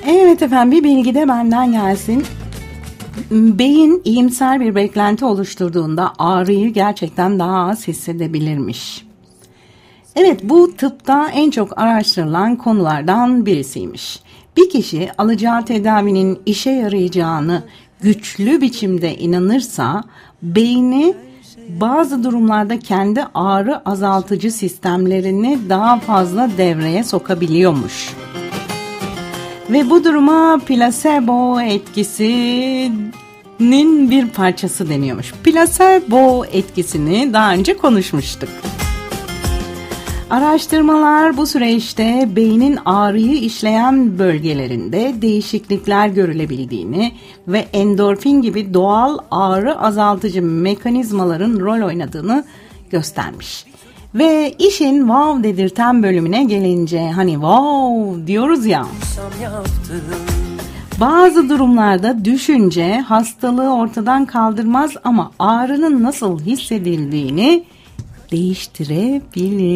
Evet efendim, bir bilgi de benden gelsin. Beyin iyimser bir beklenti oluşturduğunda ağrıyı gerçekten daha az hissedebilirmiş. Evet, bu tıpta en çok araştırılan konulardan birisiymiş. Bir kişi alacağı tedavinin işe yarayacağını güçlü biçimde inanırsa beyni bazı durumlarda kendi ağrı azaltıcı sistemlerini daha fazla devreye sokabiliyormuş. Ve bu duruma plasebo etkisinin bir parçası deniyormuş. Plasebo etkisini daha önce konuşmuştuk. Araştırmalar bu süreçte beynin ağrıyı işleyen bölgelerinde değişiklikler görülebildiğini ve endorfin gibi doğal ağrı azaltıcı mekanizmaların rol oynadığını göstermiş. Ve işin wow dedirten bölümüne gelince, hani wow diyoruz ya, bazı durumlarda düşünce hastalığı ortadan kaldırmaz ama ağrının nasıl hissedildiğini değiştirebilir.